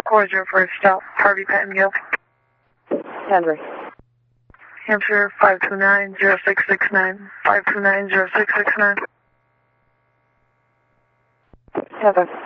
What is your first stop? Harvey Pettingill. Henry. Hampshire 529-0669. 529-0669. Heather.